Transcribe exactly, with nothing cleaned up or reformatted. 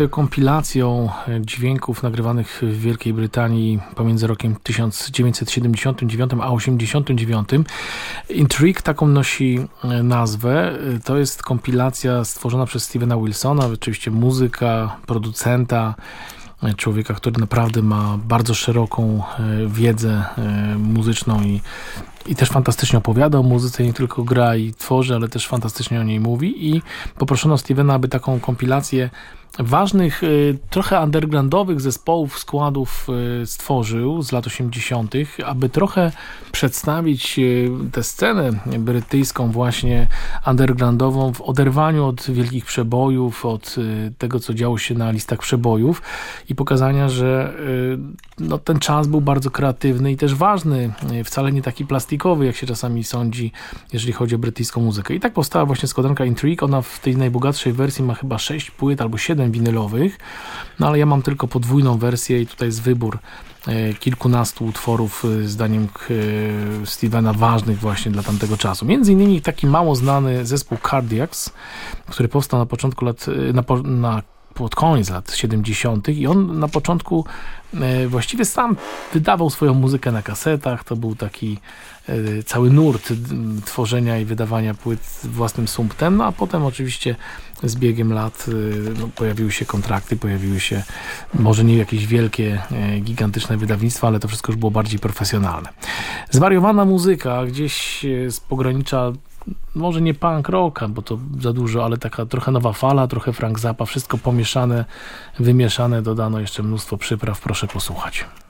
Kompilacją dźwięków nagrywanych w Wielkiej Brytanii pomiędzy rokiem tysiąc dziewięćset siedemdziesiątym dziewiątym a osiemdziesiątym dziewiątym. Intrigue taką nosi nazwę. To jest kompilacja stworzona przez Stevena Wilsona, oczywiście muzyka, producenta, człowieka, który naprawdę ma bardzo szeroką wiedzę muzyczną i, i też fantastycznie opowiada o muzyce, nie tylko gra i tworzy, ale też fantastycznie o niej mówi. I poproszono Stevena, aby taką kompilację ważnych, trochę undergroundowych zespołów, składów stworzył z lat osiemdziesiątych, aby trochę przedstawić tę scenę brytyjską właśnie undergroundową w oderwaniu od wielkich przebojów, od tego, co działo się na listach przebojów i pokazania, że no, ten czas był bardzo kreatywny i też ważny, wcale nie taki plastikowy, jak się czasami sądzi, jeżeli chodzi o brytyjską muzykę. I tak powstała właśnie składanka Intrigue. Ona w tej najbogatszej wersji ma chyba sześć płyt albo siedem winylowych, no ale ja mam tylko podwójną wersję i tutaj jest wybór e, kilkunastu utworów e, zdaniem e, Stevena ważnych właśnie dla tamtego czasu. Między innymi taki mało znany zespół Cardiacs, który powstał na początku lat, na, na pod koniec lat siedemdziesiątych i on na początku e, właściwie sam wydawał swoją muzykę na kasetach. To był taki e, cały nurt d, tworzenia i wydawania płyt własnym sumptem, no a potem oczywiście z biegiem lat e, no, pojawiły się kontrakty, pojawiły się może nie jakieś wielkie, e, gigantyczne wydawnictwa, ale to wszystko już było bardziej profesjonalne. Zwariowana muzyka gdzieś z pogranicza może nie punk rocka, bo to za dużo, ale taka trochę nowa fala, trochę Frank Zappa, wszystko pomieszane, wymieszane, dodano jeszcze mnóstwo przypraw, proszę posłuchać.